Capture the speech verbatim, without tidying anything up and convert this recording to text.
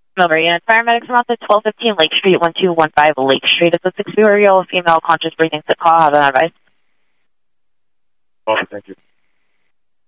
Over unit. Paramedics are on the twelve fifteen Lake Street, one two one five Lake Street. It's a six-year-old female conscious breathing sick call. Have an advice. Okay, thank you.